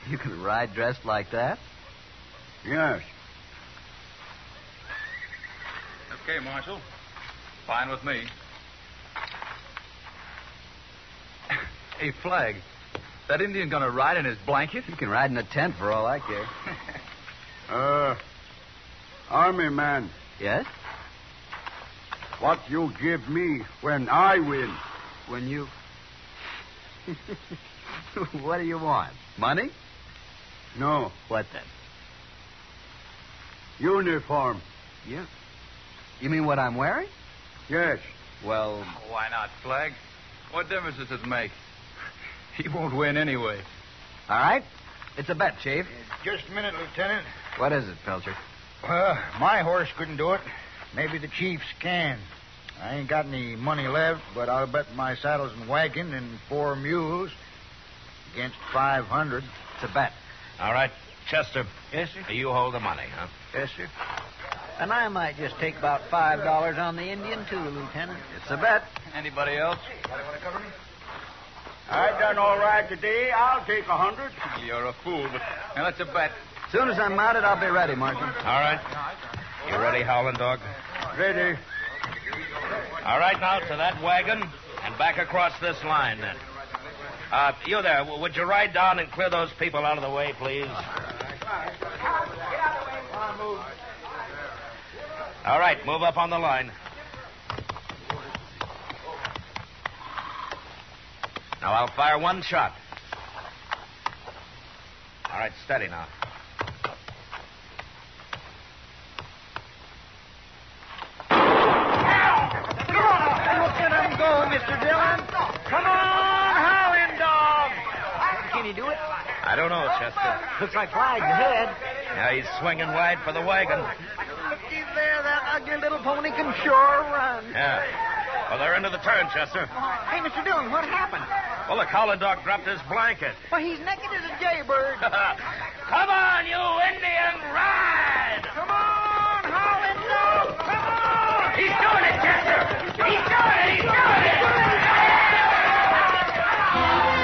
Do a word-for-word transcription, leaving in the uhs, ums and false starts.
You can ride dressed like that? Yes. Okay, Marshal. Fine with me. Hey, Flag. That Indian gonna ride in his blanket? You can ride in a tent for all I care. Uh, Army man, Yes? what you give me when I win? When you... What do you want? Money? No, What then? uniform. You... You mean what I'm wearing? Yes. Well... Why not, Flag? What difference does it make? He won't win anyway. All right. It's a bet, Chief. Just a minute, Lieutenant. What is it, Pelcher? Well, my horse couldn't do it. Maybe the Chief's can. I ain't got any money left, but I'll bet my saddles and wagon and four mules against five hundred. It's a bet. All right, Chester. Yes, sir. You hold the money, huh? Yes, sir. And I might just take about five dollars on the Indian, too, Lieutenant. It's a bet. Anybody else? I done all right today. I'll take a hundred. You're a fool, but now that's a bet. As soon as I'm mounted, I'll be ready, Marshal. All right. You ready, Howling Dog? Ready. All right, now to that wagon and back across this line, then. Uh, you there, w- would you ride down and clear those people out of the way, please? All right, move up on the line. Now, I'll fire one shot. All right, steady now. Look at him go, Mister Dillon. Come on, Howling Dog. Can he do it? I don't know, Chester. Looks like Flag's ahead. Yeah, he's swinging wide for the wagon. Looky there, that ugly little pony can sure run. Yeah. Well, they're into the turn, Chester. Hey, Mister Dillon, what happened? Well, the Howling Dog dropped his blanket. Well, he's naked as a jaybird. Come on, you Indian, ride!